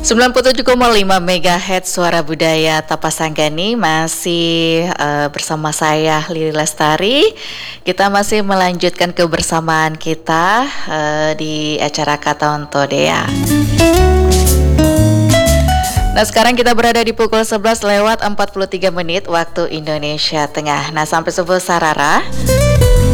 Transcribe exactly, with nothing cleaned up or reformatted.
sembilan puluh tujuh koma lima megahertz Suara Budaya Tapasanggani masih uh, bersama saya Lili Lestari. Kita masih melanjutkan kebersamaan kita uh, di acara Katonto Dea. Nah, sekarang kita berada di pukul sebelas lewat empat puluh tiga menit waktu Indonesia Tengah. Nah, sampai subuh sarara.